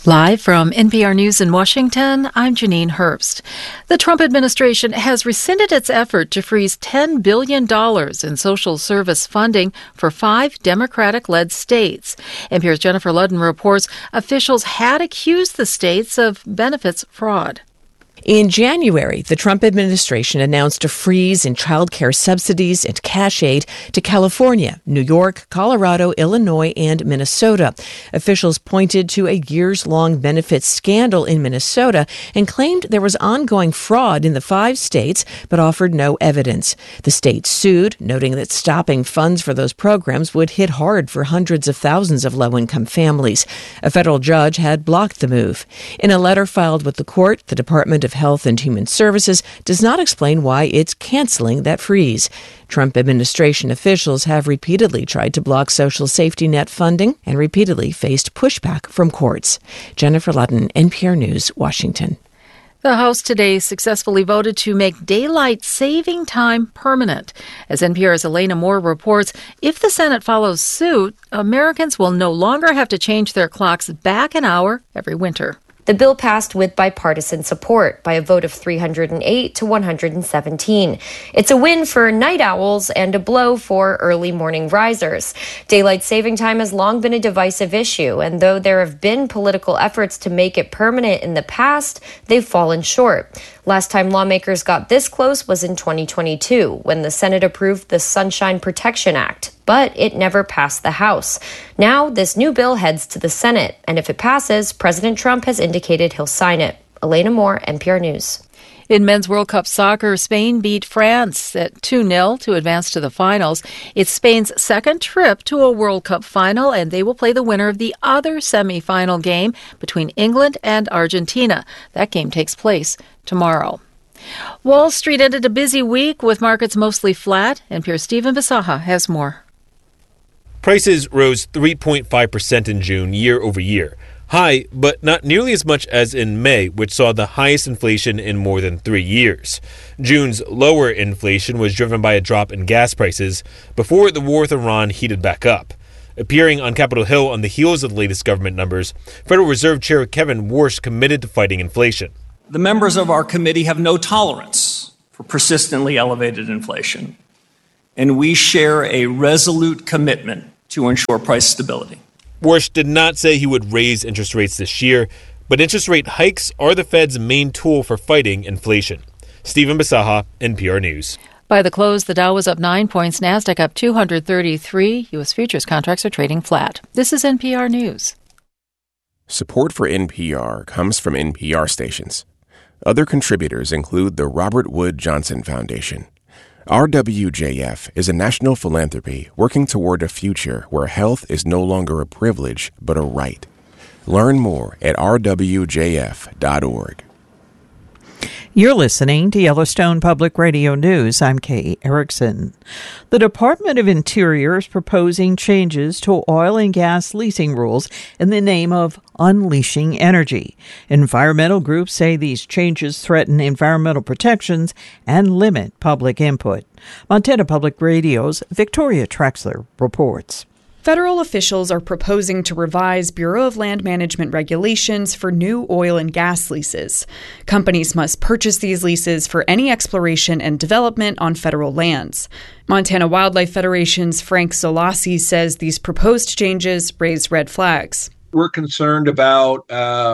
Live from NPR News in Washington, I'm Janine Herbst. The Trump administration has rescinded its effort to freeze $10 billion in social service funding for 5 Democratic-led states. NPR's Jennifer Ludden reports officials had accused the states of benefits fraud. In January, the Trump administration announced a freeze in child care subsidies and cash aid to California, New York, Colorado, Illinois, and Minnesota. Officials pointed to a years-long benefits scandal in Minnesota and claimed there was ongoing fraud in the 5 states, but offered no evidence. The states sued, noting that stopping funds for those programs would hit hard for hundreds of thousands of low-income families. A federal judge had blocked the move. In a letter filed with the court, the Department of Health and Human Services does not explain why it's canceling that freeze. Trump administration officials have repeatedly tried to block social safety net funding and repeatedly faced pushback from courts. Jennifer Ludden, NPR News, Washington. The House today successfully voted to make daylight saving time permanent. As NPR's Elena Moore reports, if the Senate follows suit, Americans will no longer have to change their clocks back an hour every winter. The bill passed with bipartisan support by a vote of 308 to 117. It's a win for night owls and a blow for early morning risers. Daylight saving time has long been a divisive issue, and though there have been political efforts to make it permanent in the past, they've fallen short. Last time lawmakers got this close was in 2022, when the Senate approved the Sunshine Protection Act, but it never passed the House. Now, this new bill heads to the Senate, and if it passes, President Trump has indicated he'll sign it. Elena Moore, NPR News. In men's World Cup soccer, Spain beat France at 2-0 to advance to the finals. It's Spain's second trip to a World Cup final, and they will play the winner of the other semifinal game between England and Argentina. That game takes place tomorrow. Wall Street ended a busy week with markets mostly flat. NPR's Stephen Bisaha has more. Prices rose 3.5% in June year over year. High, but not nearly as much as in May, which saw the highest inflation in more than 3 years. June's lower inflation was driven by a drop in gas prices before the war with Iran heated back up. Appearing on Capitol Hill on the heels of the latest government numbers, Federal Reserve Chair Kevin Warsh committed to fighting inflation. The members of our committee have no tolerance for persistently elevated inflation, and we share a resolute commitment to ensure price stability. Warsh did not say he would raise interest rates this year, but interest rate hikes are the Fed's main tool for fighting inflation. Stephen Bisaha, NPR News. By the close, the Dow was up 9 points, NASDAQ up 233. U.S. futures contracts are trading flat. This is NPR News. Support for NPR comes from NPR stations. Other contributors include the Robert Wood Johnson Foundation. RWJF is a national philanthropy working toward a future where health is no longer a privilege but a right. Learn more at rwjf.org. You're listening to Yellowstone Public Radio News. I'm Kay Erickson. The Department of Interior is proposing changes to oil and gas leasing rules in the name of unleashing energy. Environmental groups say these changes threaten environmental protections and limit public input. Montana Public Radio's Victoria Trexler reports. Federal officials are proposing to revise Bureau of Land Management regulations for new oil and gas leases. Companies must purchase these leases for any exploration and development on federal lands. Montana Wildlife Federation's Frank Zolassi says these proposed changes raise red flags. We're concerned about,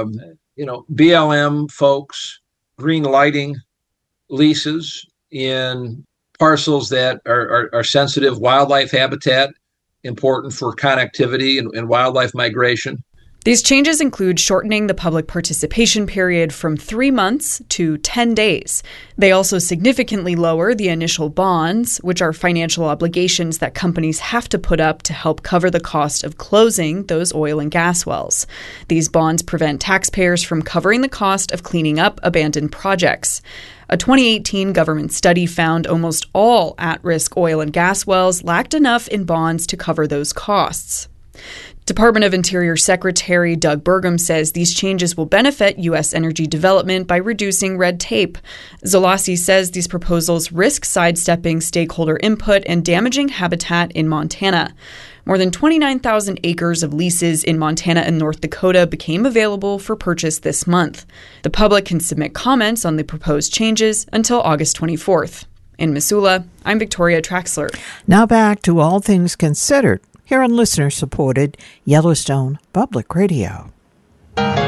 BLM folks green lighting leases in parcels that are sensitive wildlife habitat, important for connectivity and wildlife migration. These changes include shortening the public participation period from 3 months to 10 days. They also significantly lower the initial bonds, which are financial obligations that companies have to put up to help cover the cost of closing those oil and gas wells. These bonds prevent taxpayers from covering the cost of cleaning up abandoned projects. A 2018 government study found almost all at-risk oil and gas wells lacked enough in bonds to cover those costs. Department of Interior Secretary Doug Burgum says these changes will benefit U.S. energy development by reducing red tape. Zolasi says these proposals risk sidestepping stakeholder input and damaging habitat in Montana. More than 29,000 acres of leases in Montana and North Dakota became available for purchase this month. The public can submit comments on the proposed changes until August 24th. In Missoula, I'm Victoria Traxler. Now back to All Things Considered here on listener-supported Yellowstone Public Radio.